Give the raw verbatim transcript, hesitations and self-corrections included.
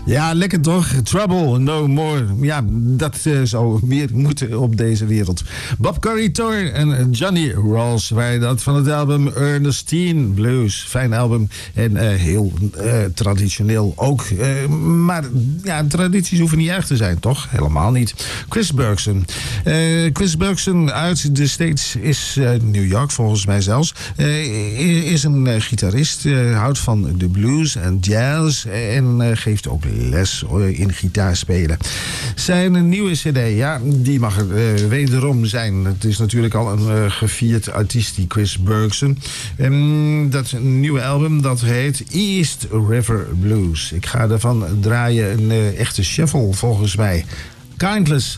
Ja, lekker toch? Trouble, no more. Ja, dat uh, zou weer moeten op deze wereld. Bob Corritore en Johnny Rawls waren dat van het album Ernestine Blues. Fijn album en uh, heel uh, traditioneel ook. Uh, maar ja, tradities hoeven niet erg te zijn, toch? Helemaal niet. Chris Bergson. Uh, Chris Bergson uit de States is uh, New York, volgens mij zelfs. Uh, is een uh, gitarist, uh, houdt van de blues en jazz en uh, geeft ook les in gitaarspelen. Zijn nieuwe cd, ja, die mag er uh, wederom zijn. Het is natuurlijk al een uh, gevierd artiest, die Chris Bergson. Um, dat nieuwe album, dat heet East River Blues. Ik ga ervan draaien een uh, echte shuffle, volgens mij. Kindless.